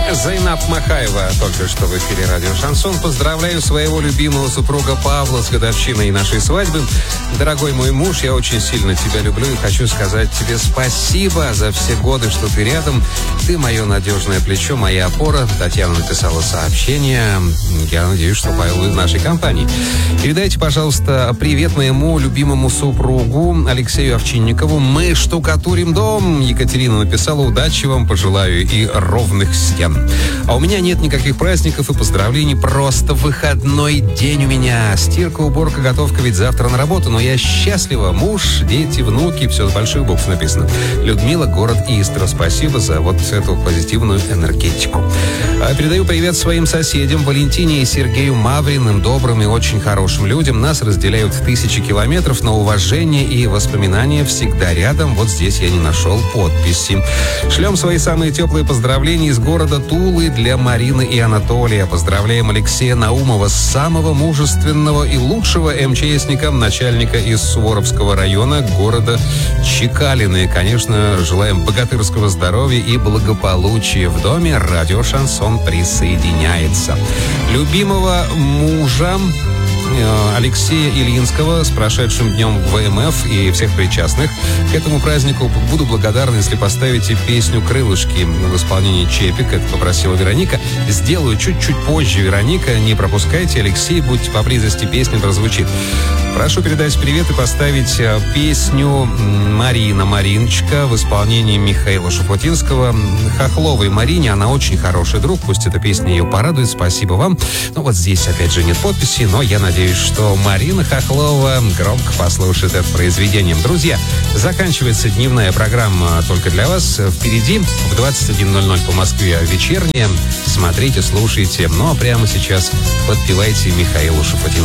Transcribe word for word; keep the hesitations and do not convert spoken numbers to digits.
Зайнаб Махаева только что в эфире радио «Шансон». Поздравляю своего любимого супруга Павла с годовщиной нашей свадьбы. Дорогой мой муж, я очень сильно тебя люблю и хочу сказать тебе спасибо за все годы, что ты рядом. Ты мое надежное плечо, моя опора. Татьяна написала сообщение. Я надеюсь, что Павел из нашей компании. Передайте, пожалуйста, привет моему любимому супругу Алексею Овчинникову. Мы штукатурим дом. Екатерина написала: удачи вам, пожелаю и ровных стен. А у меня нет никаких праздников и поздравлений, просто выходной день у меня. Стирка, уборка, готовка, ведь завтра на работу, но я счастлива. Муж, дети, внуки, все с больших букв написано. Людмила, город Истра. Спасибо за вот эту позитивную энергетику. А передаю привет своим соседям Валентине и Сергею Мавриным, добрым и очень хорошим людям. Нас разделяют тысячи километров, но уважение и воспоминания всегда рядом. Вот здесь я не нашел подписи. Шлем свои самые теплые поздравления из города Тулы для Марины и Анатолия. Поздравляем Алексея Наумова, самого мужественного и лучшего МЧСника, начальника из Суворовского района города Чекалины. И, конечно, желаем богатырского здоровья и благополучия в доме. Радио «Шансон» присоединяется. Любимого мужа Алексея Ильинского с прошедшим днем ВМФ и всех причастных. К этому празднику буду благодарна, если поставите песню «Крылышки» в исполнении Чепик. Это попросила Вероника. Сделаю чуть-чуть позже, Вероника. Не пропускайте. Алексей, будьте поблизости, песня прозвучит. Прошу передать привет и поставить песню «Марина, Мариночка» в исполнении Михаила Шуфутинского. Хохловой Марине, она очень хороший друг, пусть эта песня ее порадует, спасибо вам. Ну вот здесь опять же нет подписи, но я надеюсь, что Марина Хохлова громко послушает это произведение. Друзья, заканчивается дневная программа только для вас. Впереди в двадцать один ноль ноль по Москве вечерняя. Смотрите, слушайте. Ну а прямо сейчас подпевайте Михаилу Шуфутинскому.